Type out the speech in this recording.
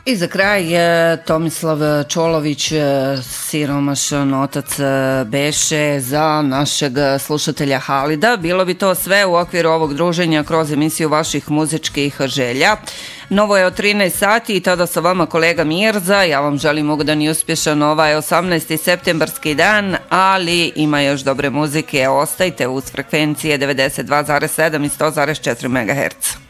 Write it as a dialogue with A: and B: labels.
A: I za kraj Tomislav Čolović, siromašan otac beše za našeg slušatelja Halida. Bilo bi to sve u okviru ovog druženja kroz emisiju vaših muzičkih želja. Novo je od 13 sati i tada sa vama kolega Mirza. Ja vam želim ugodan i uspješan ovaj 18. septembarski dan, ali ima još dobre muzike. Ostajte uz frekvencije 92,7 i 100,4 MHz.